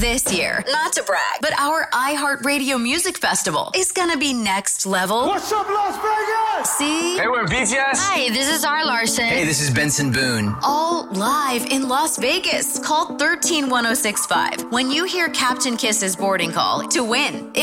This year, not to brag, but our iHeartRadio Music Festival is gonna be next level. What's up, Las Vegas? See? Hey, we're in BTS. Hi, this is R. Larson. Hey, this is Benson Boone. All live in Las Vegas. Call 131065 when you hear Captain Kiss's boarding call to win.